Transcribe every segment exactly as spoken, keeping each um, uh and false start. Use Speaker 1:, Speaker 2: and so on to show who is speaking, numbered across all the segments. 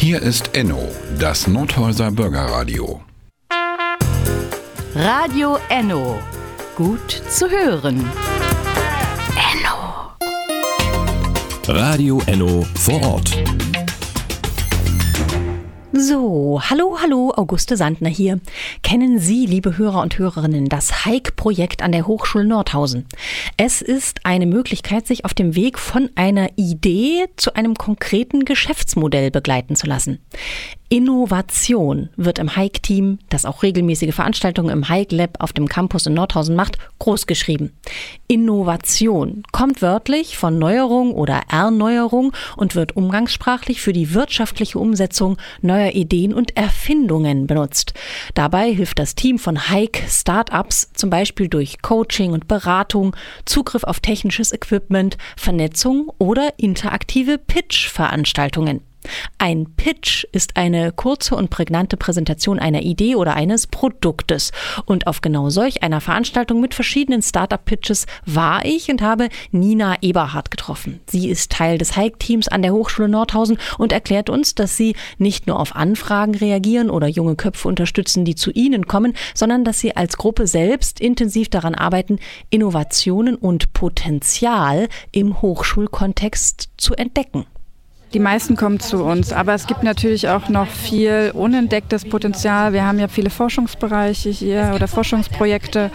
Speaker 1: Hier ist Enno, das Nordhäuser Bürgerradio.
Speaker 2: Radio Enno. Gut zu hören. Enno.
Speaker 3: Radio Enno vor Ort.
Speaker 4: So, hallo, hallo, Auguste Sandner hier. Kennen Sie, liebe Hörer und Hörerinnen, das Hike-Projekt an der Hochschule Nordhausen? Es ist eine Möglichkeit, sich auf dem Weg von einer Idee zu einem konkreten Geschäftsmodell begleiten zu lassen. Innovation wird im Hike-Team, das auch regelmäßige Veranstaltungen im Hike-Lab auf dem Campus in Nordhausen macht, großgeschrieben. Innovation kommt wörtlich von Neuerung oder Erneuerung und wird umgangssprachlich für die wirtschaftliche Umsetzung neuer Ideen und Erfindungen benutzt. Dabei hilft das Team von Hike-Startups zum Beispiel durch Coaching und Beratung, Zugriff auf technisches Equipment, Vernetzung oder interaktive Pitch-Veranstaltungen. Ein Pitch ist eine kurze und prägnante Präsentation einer Idee oder eines Produktes. Und auf genau solch einer Veranstaltung mit verschiedenen Startup-Pitches war ich und habe Nina Eberhardt getroffen. Sie ist Teil des Hike-Teams an der Hochschule Nordhausen und erklärt uns, dass sie nicht nur auf Anfragen reagieren oder junge Köpfe unterstützen, die zu ihnen kommen, sondern dass sie als Gruppe selbst intensiv daran arbeiten, Innovationen und Potenzial im Hochschulkontext zu entdecken.
Speaker 5: Die meisten kommen zu uns, aber es gibt natürlich auch noch viel unentdecktes Potenzial. Wir haben ja viele Forschungsbereiche hier oder Forschungsprojekte,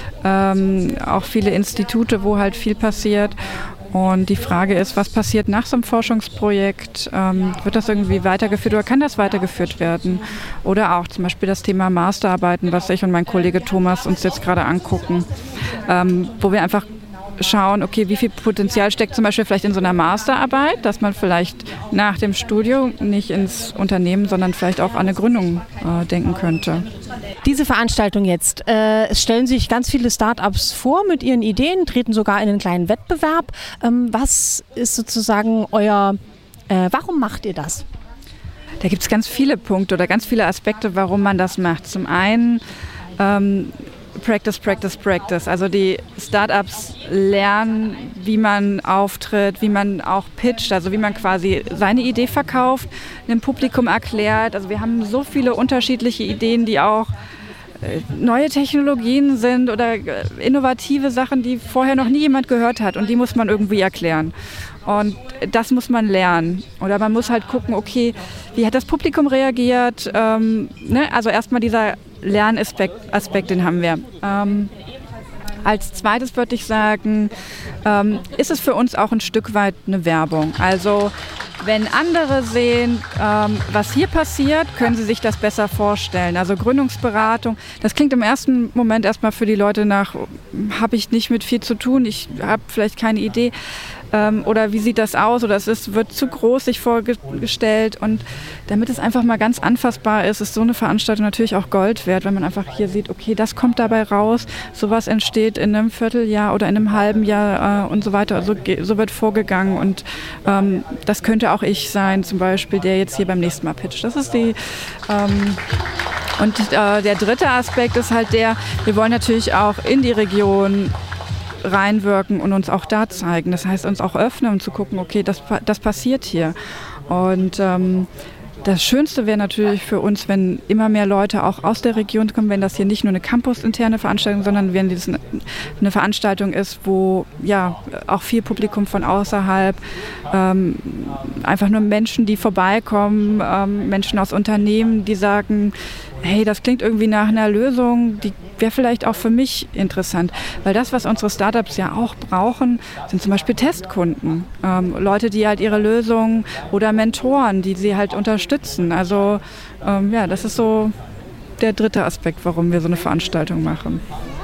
Speaker 5: ähm, auch viele Institute, wo halt viel passiert. Und die Frage ist, was passiert nach so einem Forschungsprojekt? Ähm, wird das irgendwie weitergeführt oder kann das weitergeführt werden? Oder auch zum Beispiel das Thema Masterarbeiten, was ich und mein Kollege Thomas uns jetzt gerade angucken, ähm, wo wir einfach schauen, okay, wie viel Potenzial steckt zum Beispiel vielleicht in so einer Masterarbeit, dass man vielleicht nach dem Studium nicht ins Unternehmen, sondern vielleicht auch an eine Gründung äh, denken könnte.
Speaker 4: Diese Veranstaltung jetzt, äh, es stellen sich ganz viele Startups vor mit ihren Ideen, treten sogar in einen kleinen Wettbewerb. Ähm, was ist sozusagen euer, äh, warum macht ihr das?
Speaker 5: Da gibt es ganz viele Punkte oder ganz viele Aspekte, warum man das macht. Zum einen ähm, Practice, Practice, Practice. Also die Startups lernen, wie man auftritt, wie man auch pitcht, also wie man quasi seine Idee verkauft, dem Publikum erklärt. Also wir haben so viele unterschiedliche Ideen, die auch neue Technologien sind oder innovative Sachen, die vorher noch nie jemand gehört hat und die muss man irgendwie erklären. Und das muss man lernen. Oder man muss halt gucken, okay, wie hat das Publikum reagiert? Ähm, ne? Also erstmal dieser Lernaspekt, Aspekt, den haben wir. Ähm, als zweites würde ich sagen, ähm, ist es für uns auch ein Stück weit eine Werbung. Also wenn andere sehen, ähm, was hier passiert, können sie sich das besser vorstellen. Also Gründungsberatung, das klingt im ersten Moment erstmal für die Leute nach, habe ich nicht mit viel zu tun, ich habe vielleicht keine Idee. Ähm, oder wie sieht das aus? Oder es ist, wird zu groß sich vorgestellt. Und damit es einfach mal ganz anfassbar ist, ist so eine Veranstaltung natürlich auch Gold wert, wenn man einfach hier sieht, okay, das kommt dabei raus, sowas entsteht in einem Vierteljahr oder in einem halben Jahr äh, und so weiter. Also so wird vorgegangen und ähm, das könnte auch ich sein, zum Beispiel, der jetzt hier beim nächsten Mal pitcht. Das ist die... Ähm, und äh, der dritte Aspekt ist halt der, wir wollen natürlich auch in die Region reinwirken und uns auch da zeigen. Das heißt, uns auch öffnen und zu gucken, okay, das, das passiert hier. Und ähm, das Schönste wäre natürlich für uns, wenn immer mehr Leute auch aus der Region kommen, wenn das hier nicht nur eine campusinterne Veranstaltung, sondern wenn das eine Veranstaltung ist, wo ja auch viel Publikum von außerhalb, ähm, einfach nur Menschen, die vorbeikommen, ähm, Menschen aus Unternehmen, die sagen, hey, das klingt irgendwie nach einer Lösung, die wäre vielleicht auch für mich interessant. Weil das, was unsere Startups ja auch brauchen, sind zum Beispiel Testkunden. Ähm, Leute, die halt ihre Lösungen oder Mentoren, die sie halt unterstützen. Also ähm, ja, das ist so der dritte Aspekt, warum wir so eine Veranstaltung machen.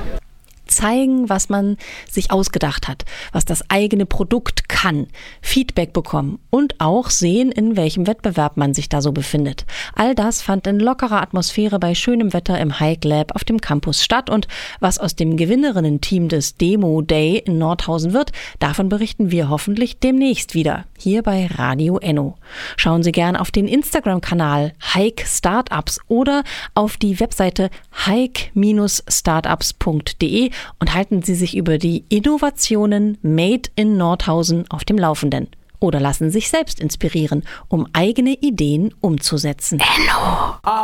Speaker 4: Zeigen, was man sich ausgedacht hat, was das eigene Produkt kann, Feedback bekommen und auch sehen, in welchem Wettbewerb man sich da so befindet. All das fand in lockerer Atmosphäre bei schönem Wetter im Hike Lab auf dem Campus statt und was aus dem Gewinnerinnen-Team des Demo Day in Nordhausen wird, davon berichten wir hoffentlich demnächst wieder, hier bei Radio Enno. Schauen Sie gern auf den Instagram-Kanal Hike Startups oder auf die Webseite hike Startups punkt de und halten Sie sich über die Innovationen Made in Nordhausen auf dem Laufenden. oder lassen sich selbst inspirieren, um eigene Ideen umzusetzen.
Speaker 2: Enno.